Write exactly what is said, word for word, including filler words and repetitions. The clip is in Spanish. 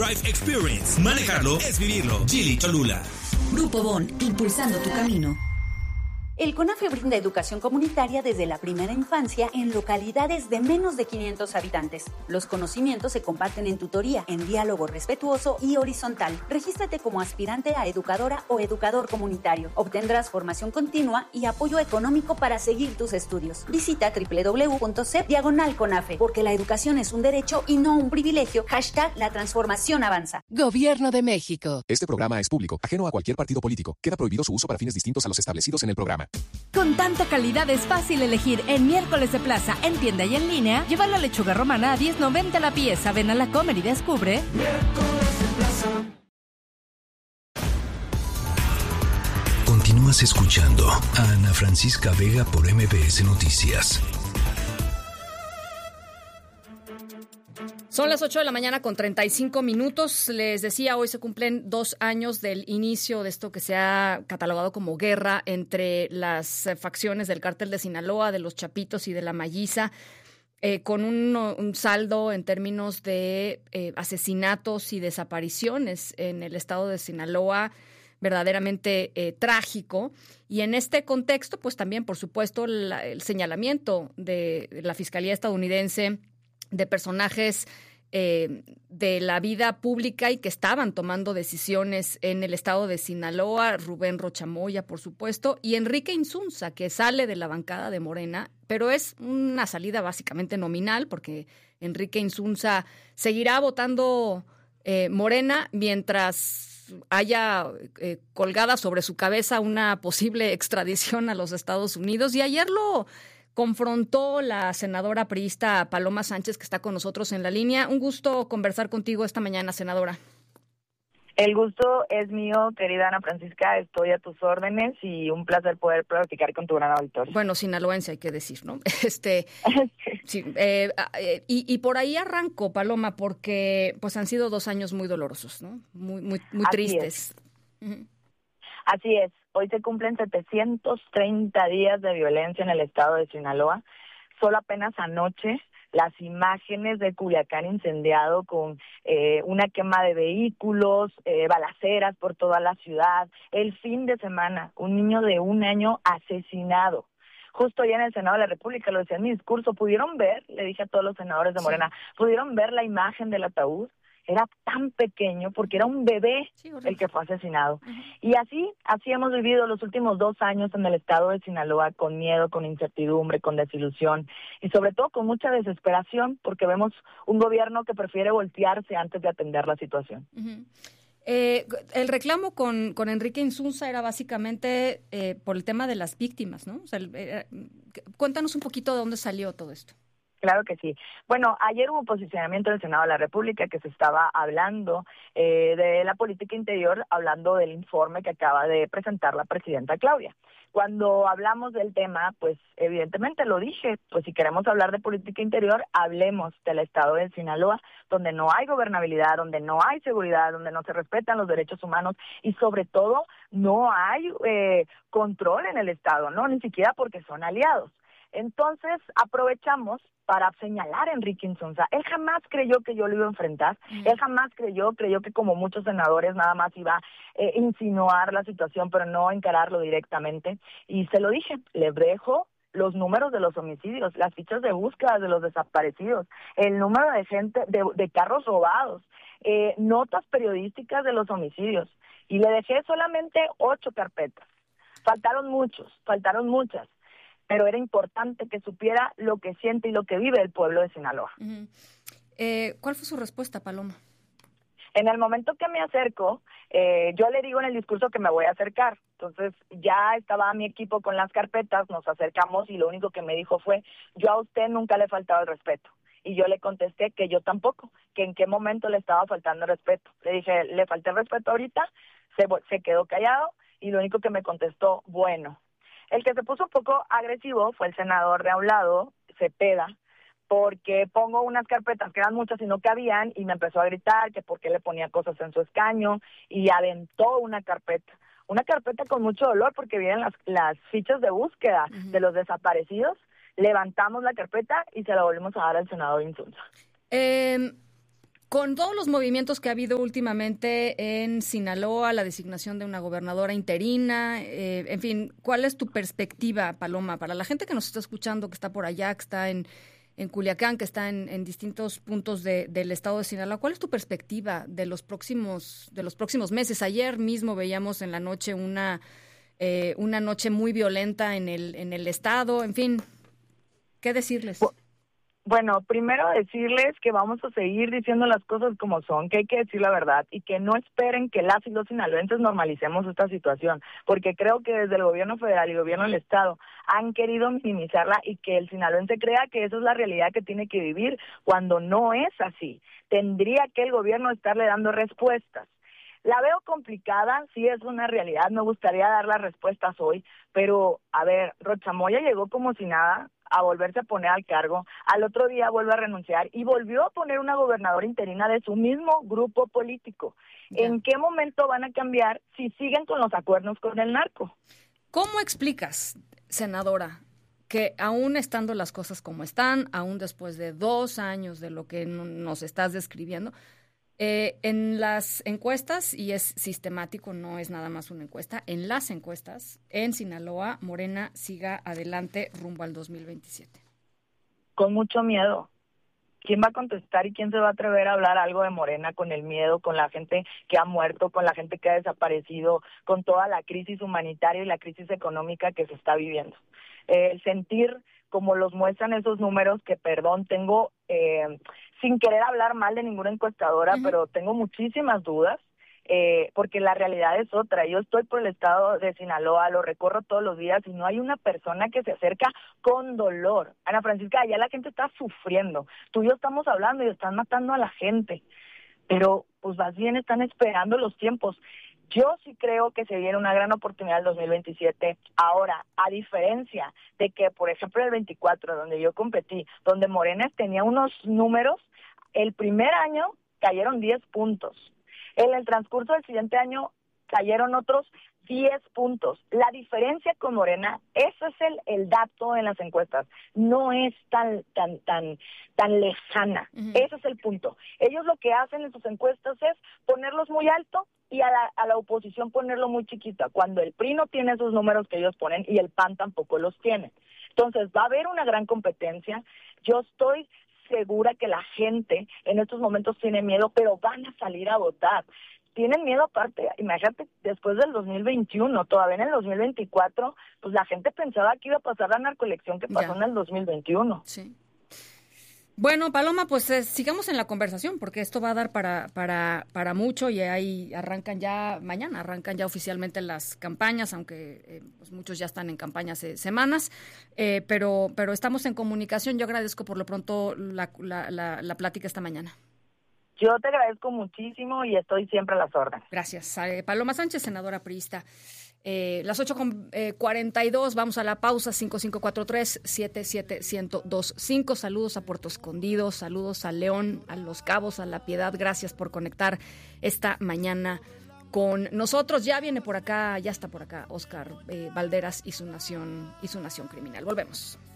Drive Experience. Manejarlo es vivirlo. Geely Cholula. Grupo Bon, impulsando tu camino. El CONAFE brinda educación comunitaria desde la primera infancia en localidades de menos de quinientos habitantes. Los conocimientos se comparten en tutoría, en diálogo respetuoso y horizontal. Regístrate como aspirante a educadora o educador comunitario. Obtendrás formación continua y apoyo económico para seguir tus estudios. Visita doble u doble u doble u punto c e p diagonal CONAFE, porque la educación es un derecho y no un privilegio. Hashtag la transformación avanza. Gobierno de México. Este programa es público, ajeno a cualquier partido político. Queda prohibido su uso para fines distintos a los establecidos en el programa. Con tanta calidad es fácil elegir en Miércoles de Plaza, en tienda y en línea. Lleva la lechuga romana a diez noventa la pieza. Ven a la Comer y descubre. Miércoles de Plaza. Continúas escuchando a Ana Francisca Vega por M B S Noticias. Son las ocho de la mañana con treinta y cinco minutos. Les decía, hoy se cumplen dos años del inicio de esto que se ha catalogado como guerra entre las facciones del Cártel de Sinaloa, de los Chapitos y de la Malliza, eh, con un, un saldo en términos de eh, asesinatos y desapariciones en el estado de Sinaloa verdaderamente eh, trágico. Y en este contexto, pues también, por supuesto, la, el señalamiento de la Fiscalía estadounidense de personajes eh, de la vida pública y que estaban tomando decisiones en el estado de Sinaloa, Rubén Rocha Moya, por supuesto, y Enrique Insunza, que sale de la bancada de Morena, pero es una salida básicamente nominal, porque Enrique Insunza seguirá votando eh, Morena mientras haya eh, colgada sobre su cabeza una posible extradición a los Estados Unidos. Y ayer lo confrontó la senadora priista Paloma Sánchez, que está con nosotros en la línea. Un gusto conversar contigo esta mañana, senadora. El gusto es mío, querida Ana Francisca, estoy a tus órdenes y un placer poder platicar con tu gran auditorio. Bueno, sinaloense hay que decir, ¿no? Este, sí, eh, eh, y, y por ahí arranco, Paloma, porque pues han sido dos años muy dolorosos, ¿no? Muy, muy, muy Así tristes. Es. Uh-huh. Así es. Hoy se cumplen setecientos treinta días de violencia en el estado de Sinaloa. Solo apenas anoche las imágenes de Culiacán incendiado con eh, una quema de vehículos, eh, balaceras por toda la ciudad. El fin de semana, un niño de un año asesinado. Justo allá en el Senado de la República, lo decía en mi discurso, ¿pudieron ver? Le dije a todos los senadores de Morena, ¿pudieron ver la imagen del ataúd? Era tan pequeño porque era un bebé sí, el que fue asesinado. Uh-huh. Y así, así hemos vivido los últimos dos años en el estado de Sinaloa, con miedo, con incertidumbre, con desilusión y sobre todo con mucha desesperación, porque vemos un gobierno que prefiere voltearse antes de atender la situación. Uh-huh. Eh, el reclamo con, con Enrique Insunza era básicamente eh, por el tema de las víctimas, ¿no? O sea, eh, cuéntanos un poquito de dónde salió todo esto. Claro que sí. Bueno, ayer hubo posicionamiento del Senado de la República que se estaba hablando eh, de la política interior, hablando del informe que acaba de presentar la presidenta Claudia. Cuando hablamos del tema, pues evidentemente lo dije, pues si queremos hablar de política interior, hablemos del estado de Sinaloa, donde no hay gobernabilidad, donde no hay seguridad, donde no se respetan los derechos humanos y sobre todo no hay eh, control en el estado, no, ni siquiera porque son aliados. Entonces aprovechamos para señalar a Enrique Insunza. Él jamás creyó que yo lo iba a enfrentar, mm. él jamás creyó, creyó que como muchos senadores nada más iba a eh, insinuar la situación, pero no encararlo directamente. Y se lo dije, le dejo los números de los homicidios, las fichas de búsqueda de los desaparecidos, el número de gente, de, de carros robados, eh, notas periodísticas de los homicidios. Y le dejé solamente ocho carpetas. Faltaron muchos, faltaron muchas. Pero era importante que supiera lo que siente y lo que vive el pueblo de Sinaloa. Uh-huh. Eh, ¿Cuál fue su respuesta, Paloma? En el momento que me acerco, eh, yo le digo en el discurso que me voy a acercar. Entonces ya estaba mi equipo con las carpetas, nos acercamos y lo único que me dijo fue, yo a usted nunca le he faltado el respeto. Y yo le contesté que yo tampoco, que en qué momento le estaba faltando el respeto. Le dije, le falté el respeto ahorita, se, se quedó callado y lo único que me contestó, bueno. El que se puso un poco agresivo fue el senador de a un lado, Cepeda, porque pongo unas carpetas que eran muchas y no cabían, y me empezó a gritar que por qué le ponía cosas en su escaño, y aventó una carpeta. Una carpeta con mucho dolor, porque vienen las, las fichas de búsqueda uh-huh. de los desaparecidos. Levantamos la carpeta y se la volvimos a dar al senador Insunza. Eh, Con todos los movimientos que ha habido últimamente en Sinaloa, la designación de una gobernadora interina, eh, en fin, ¿cuál es tu perspectiva, Paloma, para la gente que nos está escuchando, que está por allá, que está en, en Culiacán, que está en, en distintos puntos de, del estado de Sinaloa? ¿Cuál es tu perspectiva de los próximos, de los próximos meses? Ayer mismo veíamos en la noche una, eh, una noche muy violenta en el, en el estado, en fin, ¿qué decirles? Bueno, primero decirles que vamos a seguir diciendo las cosas como son, que hay que decir la verdad y que no esperen que las y los sinaloenses normalicemos esta situación, porque creo que desde el gobierno federal y el gobierno del estado han querido minimizarla y que el sinaloense crea que esa es la realidad que tiene que vivir cuando no es así. Tendría que el gobierno estarle dando respuestas. La veo complicada, sí es una realidad, me gustaría dar las respuestas hoy, pero a ver, Rocha Moya llegó como si nada a volverse a poner al cargo, al otro día vuelve a renunciar y volvió a poner una gobernadora interina de su mismo grupo político. Ya. ¿En qué momento van a cambiar si siguen con los acuerdos con el narco? ¿Cómo explicas, senadora, que aún estando las cosas como están, aún después de dos años de lo que nos estás describiendo, Eh, en las encuestas, y es sistemático, no es nada más una encuesta, en las encuestas, en Sinaloa, Morena siga adelante rumbo al dos mil veintisiete? Con mucho miedo. ¿Quién va a contestar y quién se va a atrever a hablar algo de Morena con el miedo, con la gente que ha muerto, con la gente que ha desaparecido, con toda la crisis humanitaria y la crisis económica que se está viviendo? Eh, el sentir como los muestran esos números, que perdón, tengo, eh, sin querer hablar mal de ninguna encuestadora, uh-huh. pero tengo muchísimas dudas, eh, porque la realidad es otra. Yo estoy por el estado de Sinaloa, lo recorro todos los días y no hay una persona que se acerca con dolor. Ana Francisca, allá la gente está sufriendo. Tú y yo estamos hablando y están matando a la gente, pero pues más bien están esperando los tiempos. Yo sí creo que se viene una gran oportunidad el dos mil veintisiete. Ahora, a diferencia de que, por ejemplo, el veinticuatro, donde yo competí, donde Morena tenía unos números, el primer año cayeron diez puntos. En el transcurso del siguiente año cayeron otros diez puntos. La diferencia con Morena, ese es el, el dato en las encuestas, no es tan tan tan tan lejana. Uh-huh. Ese es el punto. Ellos lo que hacen en sus encuestas es ponerlos muy alto y a la, a la oposición ponerlo muy chiquita, cuando el P R I no tiene esos números que ellos ponen y el P A N tampoco los tiene. Entonces va a haber una gran competencia. Yo estoy segura que la gente en estos momentos tiene miedo, pero van a salir a votar. Tienen miedo aparte, imagínate, después del dos mil veintiuno, todavía en el dos mil veinticuatro, pues la gente pensaba que iba a pasar la narcoelección que pasó ya en el dos mil veintiuno. Sí. Bueno, Paloma, pues eh, sigamos en la conversación, porque esto va a dar para para para mucho y ahí arrancan ya, mañana arrancan ya oficialmente las campañas, aunque eh, pues muchos ya están en campañas eh, semanas, eh, pero pero estamos en comunicación. Yo agradezco por lo pronto la, la, la, la plática esta mañana. Yo te agradezco muchísimo y estoy siempre a las órdenes. Gracias. Eh, Paloma Sánchez, senadora priista. Eh, las ocho con cuarenta y dos, vamos a la pausa. Cinco cinco cuatro tres, siete siete uno cero dos cinco. Saludos a Puerto Escondido, saludos a León, a Los Cabos, a La Piedad. Gracias por conectar esta mañana con nosotros. Ya viene por acá, ya está por acá Oscar eh, Valderas y su nación y su nación criminal. Volvemos.